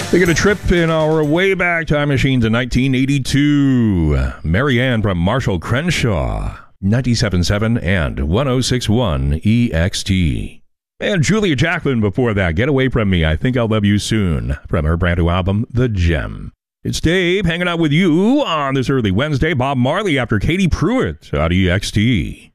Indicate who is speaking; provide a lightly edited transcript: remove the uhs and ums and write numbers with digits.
Speaker 1: Taking a trip in our way back time machine to 1982. Marianne from Marshall Crenshaw, 97.7 and 106.1 EXT. And Julia Jacqueline before that, Get Away From Me, I Think I'll Love You Soon, from her brand new album, The Gem. It's Dave hanging out with you on this early Wednesday. Bob Marley after Katie Pruitt on EXT.